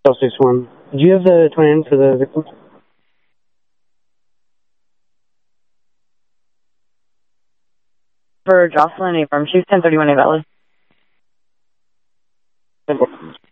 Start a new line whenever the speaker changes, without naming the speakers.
1. Do you have the 29 for the victim?
For Jocelyn A. Farm, she's 1031 A Valley.